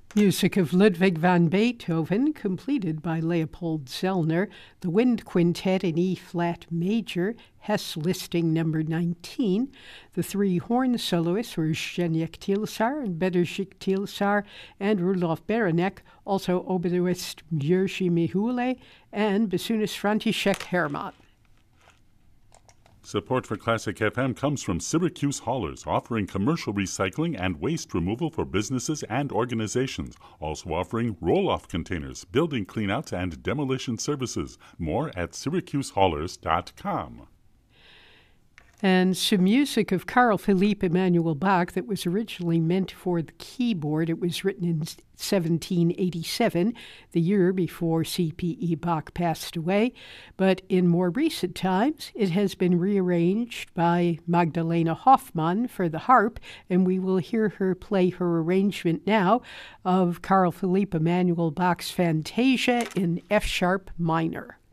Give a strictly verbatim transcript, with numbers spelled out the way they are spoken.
Music of Ludwig van Beethoven, completed by Leopold Zellner, the Wind Quintet in E-flat major, Hess listing number nineteen. The three horn soloists were Zdeněk Tilsar and Bedřich Tilsar, and Rudolf Beranek, also oboist Jiří Mihule, and bassoonist František Herman. Support for Classic F M comes from Syracuse Haulers, offering commercial recycling and waste removal for businesses and organizations, also offering roll-off containers, building cleanouts, and demolition services. More at syracuse haulers dot com. And some music of Carl Philipp Emanuel Bach that was originally meant for the keyboard. It was written in seventeen eighty-seven, the year before C P E Bach passed away. But in more recent times, it has been rearranged by Magdalena Hoffmann for the harp, and we will hear her play her arrangement now of Carl Philipp Emanuel Bach's Fantasia in F-sharp minor.